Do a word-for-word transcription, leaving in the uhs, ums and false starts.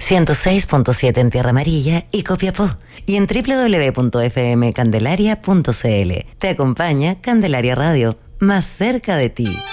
ciento seis punto siete en Tierra Amarilla y Copiapó. Y en doble u doble u doble u punto f m candelaria punto c l. Te acompaña Candelaria Radio, más cerca de ti.